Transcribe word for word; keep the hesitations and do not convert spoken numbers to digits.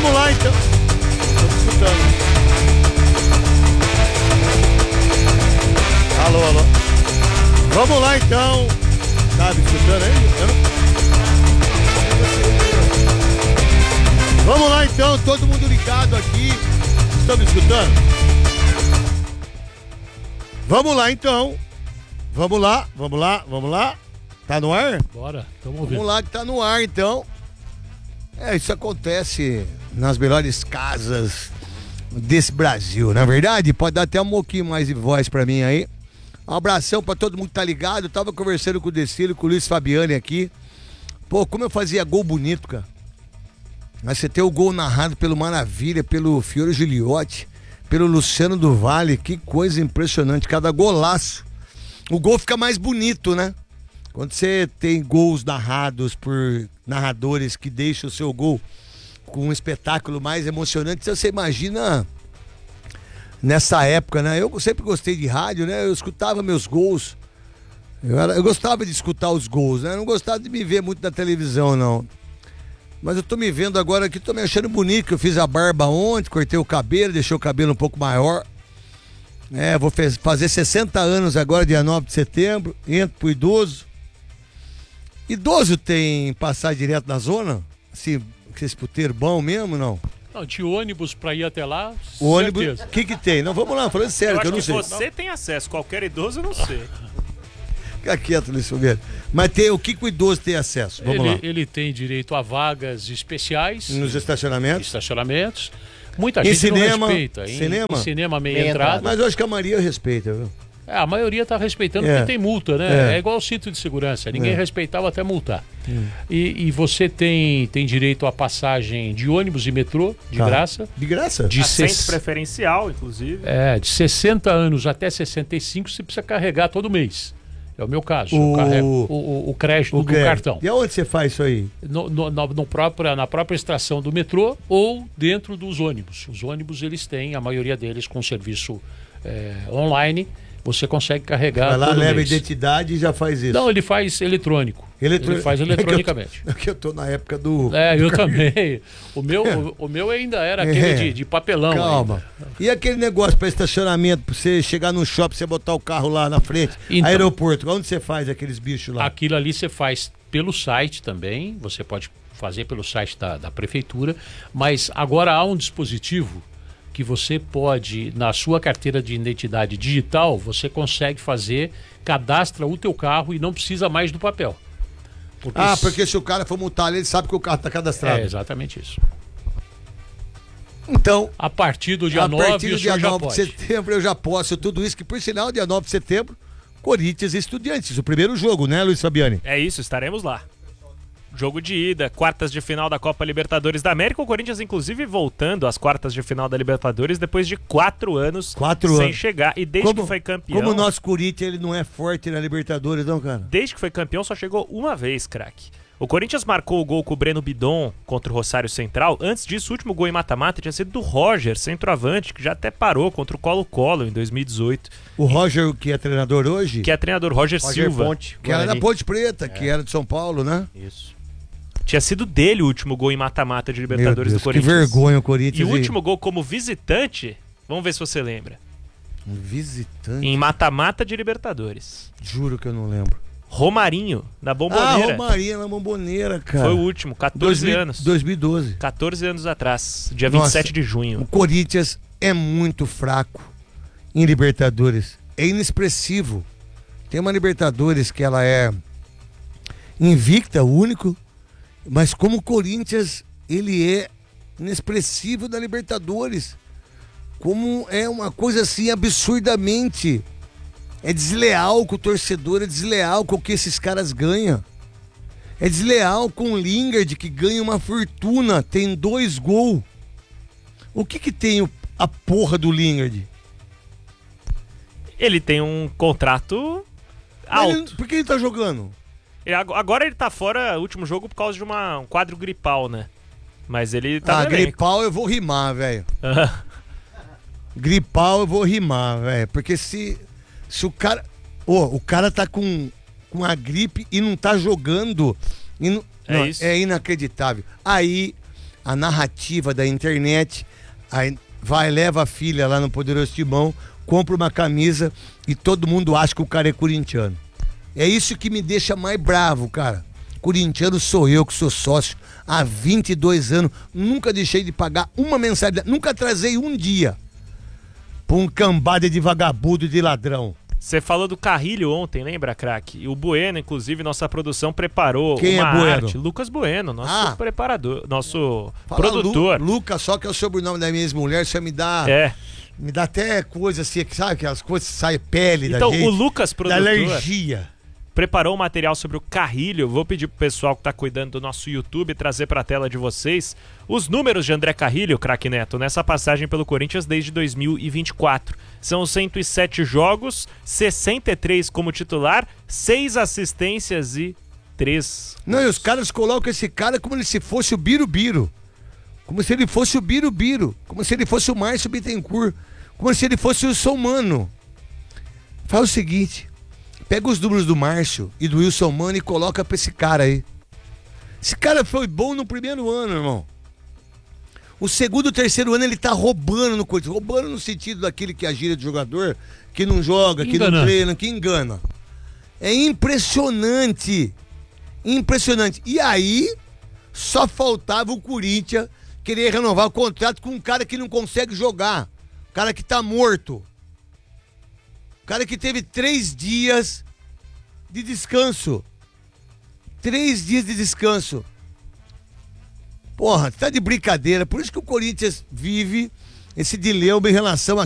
Vamos lá então. Tô escutando. Alô, alô. Vamos lá então. Tá me escutando aí? Eu... Vamos lá então, todo mundo ligado aqui. Estão me escutando? Vamos lá então. Vamos lá, vamos lá, vamos lá. Tá no ar? Bora, estamos ouvindo. Vamos lá que tá no ar então. É, isso acontece nas melhores casas desse Brasil, na verdade. Pode dar até um pouquinho mais de voz pra mim aí. Um abração pra todo mundo que tá ligado. Eu tava conversando com o Decílio, com o Luiz Fabiani aqui. Pô, como eu fazia gol bonito, cara. Mas você tem o gol narrado pelo Maravilha, pelo Fiore Gigliotti, pelo Luciano do Vale. Que coisa impressionante, cada golaço. O gol fica mais bonito, né? Quando você tem gols narrados por narradores que deixam o seu gol com um espetáculo mais emocionante, você imagina nessa época, né? Eu sempre gostei de rádio, né? Eu escutava meus gols. Eu, era, eu gostava de escutar os gols, né? Eu não gostava de me ver muito na televisão, não. Mas eu tô me vendo agora aqui, tô me achando bonito, que eu fiz a barba ontem, cortei o cabelo, deixei o cabelo um pouco maior. É, vou fez, fazer sessenta anos agora, dia nove de setembro, entro pro idoso. Idoso tem passar direto na zona? Assim, esse puteiro bom mesmo, não? Não, de ônibus pra ir até lá, o ônibus, o que que tem? Não, vamos lá, falando sério, eu que eu não que sei. Você tem acesso, qualquer idoso eu não sei. Fica quieto, Luiz Fogueira. Mas tem, o que, que o idoso tem acesso? Vamos ele, lá. Ele tem direito a vagas especiais. Nos estacionamentos? Estacionamentos. Muita em gente cinema, não respeita. Em cinema? Em cinema, meia, meia entrada. entrada. Mas eu acho que a Maria respeita, viu? É, a maioria tá respeitando É. porque tem multa, né? É. É, igual o cinto de segurança. Ninguém É. respeitava até multar. Hum. E, e você tem, tem direito a passagem de ônibus e metrô, de Tá. graça. De graça? De, Assento ses- preferencial, inclusive. é, de sessenta anos até sessenta e cinco você precisa carregar todo mês. É o meu caso. O- Eu carrego o, o, o crédito O do quê? cartão. E aonde você faz isso aí? No, no, no, no própria, na própria estação do metrô ou dentro dos ônibus. Os ônibus, eles têm, a maioria deles com serviço é, online, você consegue carregar Vai lá, todo leva a mês. identidade e já faz isso. Não, ele faz eletrônico. Eletro- Ele faz eletronicamente. É que eu tô, é que eu tô na época do... É, eu também. O meu, o, o meu ainda era aquele É. de, de papelão. Calma. ainda. E aquele negócio para estacionamento, pra você chegar no shopping, você botar o carro lá na frente, Então. aeroporto, onde você faz aqueles bichos lá? Aquilo ali você faz pelo site também, você pode fazer pelo site da, da prefeitura, mas agora há um dispositivo que você pode, na sua carteira de identidade digital, você consegue fazer, cadastra o teu carro e não precisa mais do papel. Porque Ah, s- porque se o cara for multar ele, ele sabe que o carro tá cadastrado. É exatamente isso. Então, A partir do dia a nove, partir do o dia senhor já nove de pode. setembro eu já posso tudo isso, que por sinal, dia nove de setembro, Corinthians e Estudiantes, o primeiro jogo, né, Luiz Fabiani? É isso, estaremos lá. Jogo de ida, quartas de final da Copa Libertadores da América. O Corinthians, inclusive, voltando às quartas de final da Libertadores depois de quatro anos Quatro sem anos. chegar. E desde que foi campeão. Como o nosso Corinthians, ele não é forte na Libertadores, não, cara? Desde que foi campeão, só chegou uma vez, craque. O Corinthians marcou o gol com o Breno Bidon contra o Rosário Central. Antes disso, o último gol em mata-mata tinha sido do Roger, centroavante, que já até parou contra o Colo-Colo em dois mil e dezoito. O Roger, que é treinador hoje, Que é treinador Roger, Roger Silva. Ponte. que era da Guarani. Ponte Preta, que era de São Paulo, né? Isso. Tinha sido dele o último gol em mata-mata de Libertadores Meu Deus, do que Corinthians. vergonha o E Corinthians. o último gol como visitante, vamos ver se você lembra. Um visitante. Em mata-mata de Libertadores. Juro que eu não lembro. Romarinho, na Ah, Bomboneira. Romarinho na Bomboneira, cara. Foi o último, catorze dois mil anos. dois mil e doze. catorze anos atrás, dia vinte e sete Nossa. de O junho. Corinthians é muito fraco em Libertadores. É inexpressivo. Tem uma Libertadores que ela é invicta, único, mas como o Corinthians, ele é inexpressivo da Libertadores. Como é uma coisa assim absurdamente... É desleal com o torcedor, é desleal com o que esses caras ganham. É desleal com o Lingard, que ganha uma fortuna, tem dois gols. O que que tem o- a porra do Lingard? Ele tem um contrato Mas ele- alto. por que ele tá jogando? Ele- ag- agora ele tá fora, último jogo, por causa de uma, um quadro gripal, né? Mas ele tá ah, no elenco. gripal eu vou rimar, velho. Ah, Gripal eu vou rimar, velho. Porque se, se o cara... Ô, o cara tá com, com a gripe e não tá jogando... e não- É não, isso. é inacreditável. Aí, a narrativa da internet, aí vai, leva a filha lá no Poderoso Timão, compra uma camisa e todo mundo acha que o cara é corintiano. É isso que me deixa mais bravo, cara. Corintiano sou eu, que sou sócio há vinte e dois anos, nunca deixei de pagar uma mensalidade, nunca atrasei um dia pra um cambada de vagabundo e de ladrão. Você falou do Carrilho ontem, lembra, craque? E o Bueno, inclusive, nossa produção preparou Quem uma é Bueno? arte. Lucas Bueno, nosso Ah. preparador, nosso Fala produtor. Lu, Lucas, só que é o sobrenome da minha ex-mulher, isso me dá, É. me dá até coisa assim, que sabe aquelas coisas que saem pele Então, da gente, o Lucas, da produtor, alergia. preparou um material sobre o Carrilho. Vou pedir pro pessoal que tá cuidando do nosso YouTube trazer pra tela de vocês os números de André Carrilho, craque Neto, nessa passagem pelo Corinthians desde dois mil e vinte e quatro. São cento e sete jogos, sessenta e três como titular, seis assistências e três. Não, e os caras colocam esse cara como se fosse o Birubiru. Como se ele fosse o Birubiru. Como se ele fosse o Márcio Bittencourt. Como se ele fosse o Wilson Mano. Faz o seguinte, pega os números do Márcio e do Wilson Mano e coloca pra esse cara aí. Esse cara foi bom no primeiro ano, irmão. O segundo e terceiro ano ele tá roubando no Corinthians. Roubando no sentido daquele que é a gíria de jogador, que não joga, que não treina, que engana. É impressionante. Impressionante. E aí, só faltava o Corinthians querer renovar o contrato com um cara que não consegue jogar. Um cara que tá morto. Um cara que teve três dias de descanso. Três dias de descanso. Porra, tá de brincadeira. Por isso que o Corinthians vive esse dilema em relação a